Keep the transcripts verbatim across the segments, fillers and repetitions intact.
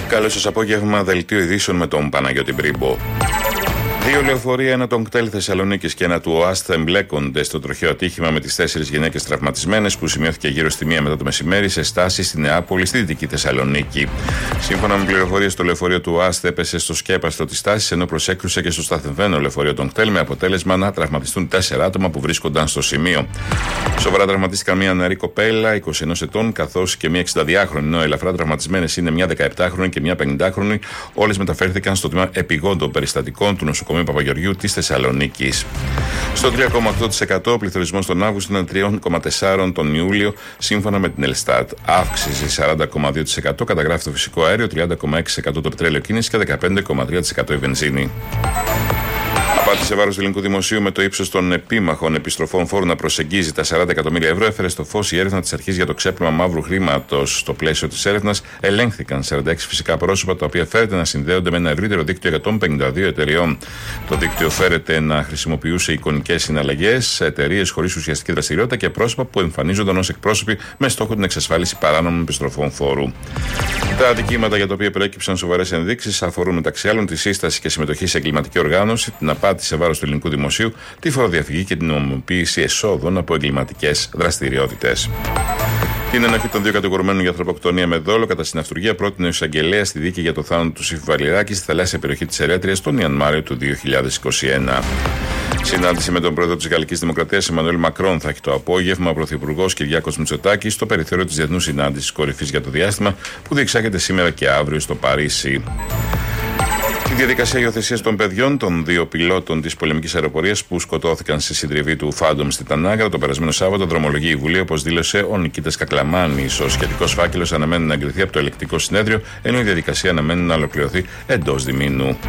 Καλό σας απόγευμα, δελτίο ειδήσεων με τον Παναγιώτη Μπρίμπο. Δύο λεωφορεία, ένα των ΚΤΕΛ Θεσσαλονίκης και ένα του ΟΑΣΤ εμπλέκονται στο τροχαίο ατύχημα με τις τέσσερις γυναίκες τραυματισμένες που σημειώθηκε γύρω στη μία μετά το μεσημέρι σε στάση στη Νεάπολη, στη Δυτική Θεσσαλονίκη. Σύμφωνα με πληροφορίες, το λεωφορείο του ΟΑΣΤ έπεσε στο σκέπαστρο της στάσης ενώ προσέκρουσε και στο σταθευμένο λεωφορείο των ΚΤΕΛ με αποτέλεσμα να τραυματιστούν τέσσερα άτομα που βρίσκονταν στο σημείο. Σοβαρά τραυματίστηκαν μια νεαρή κοπέλα είκοσι ενός ετών καθώς και μια εξηνταδυάχρονη, ενώ ελαφρά τραυματισμένες είναι μια δεκαεπτάχρονη και μια πενηντάχρονη. Όλες μεταφέρθηκαν στο τμήμα επιγόντων περιστατικών του νοσοκομείου Παπαγεωργιού της Θεσσαλονίκης. Στο τρία κόμμα οκτώ τοις εκατό ο πληθωρισμός τον Αύγουστο ήταν τρία κόμμα τέσσερα τον Ιούλιο, σύμφωνα με την Ελστάτ. Αύξηση σαράντα κόμμα δύο τοις εκατό καταγράφει το φυσικό αέριο, τριάντα κόμμα έξι τοις εκατό το πετρέλαιο κίνηση και δεκαπέντε κόμμα τρία τοις εκατό η βενζίνη. Απάτη σε βάρος του ελληνικού δημοσίου με το ύψος των επίμαχων επιστροφών φόρου να προσεγγίζει τα σαράντα εκατομμύρια ευρώ έφερε στο φως η έρευνα της αρχής για το ξέπλυμα μαύρου χρήματος. Στο πλαίσιο της έρευνας ελέγχθηκαν σαράντα έξι φυσικά πρόσωπα τα οποία φέρεται να συνδέονται με ένα ευρύτερο δίκτυο εκατόν πενήντα δύο εταιριών. Το δίκτυο φέρεται να χρησιμοποιούσε εικονικές συναλλαγές, εταιρείες χωρίς ουσιαστική δραστηριότητα και πρόσωπα που εμφανίζονταν ως εκπρόσωποι με στόχο την εξασφάλιση παράνομων επιστροφών φόρου. Τα αδικήματα για τα οποία προέκυψαν σοβαρές ενδείξεις αφορούν μεταξύ άλλων τη σύσταση και συμμετοχή σε εγκληματική οργάνωση, την απάτη σε βάρος του ελληνικού δημοσίου, τη φοροδιαφυγή και την νομιμοποίηση εσόδων από εγκληματικές δραστηριότητες. Την ενοχή των δύο κατηγορουμένων για ανθρωποκτονία με δόλο κατά συναυτουργία πρότεινε ο εισαγγελέας στη δίκη για το θάνατο του Σύφου Βαλιράκη στη θαλάσσια περιοχή της Ερέτριας τον Ιανουάριο του δύο χιλιάδες είκοσι ένα. Συνάντηση με τον πρόεδρο της Γαλλικής Δημοκρατίας Εμμανουέλ Μακρόν θα έχει το απόγευμα ο πρωθυπουργός Κυριάκος Μητσοτάκης στο περιθώριο της Διεθνούς Συνάντησης Κορυφής για το Διάστημα που διεξάγεται σήμερα και αύριο στο Παρίσι. Η διαδικασία υιοθεσίας των παιδιών των δύο πιλότων της πολεμικής αεροπορίας που σκοτώθηκαν στη συντριβή του Φάντομ στη Τανάγρα το περασμένο Σάββατο δρομολογεί η Βουλή, όπως δήλωσε ο Νικήτας Κακλαμάνης. Ο σχετικός φάκελος αναμένει να εγκριθεί από το Ελεκτικό Συνέδριο, ενώ η διαδικασία αναμένει να ολοκληρωθεί εντός διμήνου.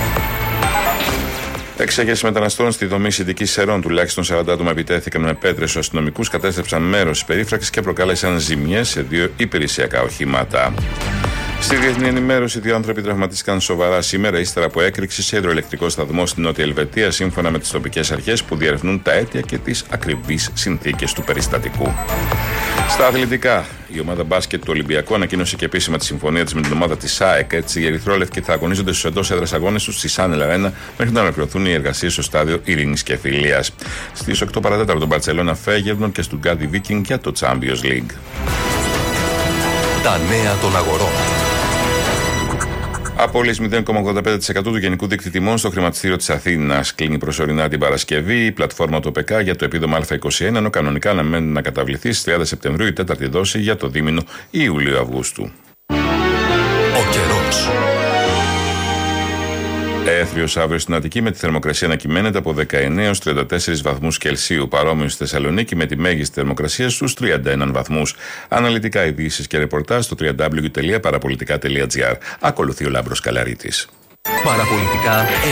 Εξέγερση μεταναστών στη δομή Συντικής Σερών. Τουλάχιστον σαράντα άτομα επιτέθηκαν με πέτρες στους αστυνομικούς, κατέστρεψαν μέρος της περίφραξης και προκάλεσαν ζημιές σε δύο υπηρεσιακά οχήματα. Στη διεθνή ενημέρωση, δύο άνθρωποι τραυματίστηκαν σοβαρά σήμερα ύστερα από έκρηξη σε υδροελεκτρικό σταθμό στην Νότια Ελβετία, σύμφωνα με τις τοπικές αρχές που διερευνούν τα αίτια και τις ακριβείς συνθήκες του περιστατικού. Στα αθλητικά, η ομάδα μπάσκετ του Ολυμπιακού ανακοίνωσε και επίσημα τη συμφωνία της με την ομάδα της ΑΕΚ. Έτσι, οι Ερυθρόλευκοι θα αγωνίζονται στους εντός έδρας αγώνες τους στη Σάνελ Αρένα μέχρι να ολοκληρωθούν οι εργασίες στο στάδιο Ειρήνης και Φιλίας. Στις οκτώ παρά τέταρτο τον Μπαρτσελώνα Φέγερντον και στον Γκάντι Βίκινγκ για το Champions League. Τα νέα των αγορών. Απόλυες μηδέν κόμμα ογδόντα πέντε τοις εκατό του γενικού δείκτη τιμών στο χρηματιστήριο της Αθήνας. Κλείνει προσωρινά την Παρασκευή η πλατφόρμα του ΟΠΕΚΑ για το επίδομα Α είκοσι ένα, ενώ κανονικά αναμένει να καταβληθεί στις τριάντα Σεπτεμβρίου η τέταρτη δόση για το δίμηνο Ιουλίου-Αυγούστου. Ο καιρός. Έθριος αύριο στην Αττική με τη θερμοκρασία να κυμαίνεται από δεκαεννέα έως τριάντα τέσσερις βαθμούς Κελσίου. Παρόμοιο στη Θεσσαλονίκη με τη μέγιστη θερμοκρασία στους τριάντα ένα βαθμούς. Αναλυτικά ειδήσεις και ρεπορτάζ στο double-u double-u double-u τελεία παραπολιτικά τελεία τζι άρ. Ακολουθεί ο Λάμπρος Καλαρίτης. Παραπολιτικά